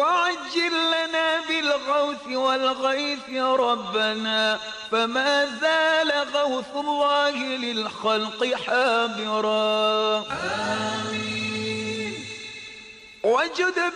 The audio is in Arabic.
وعجل لنا بالغوث والغيث يا ربنا، فما زال غوث الله للخلق حاضرا. آمين. وجد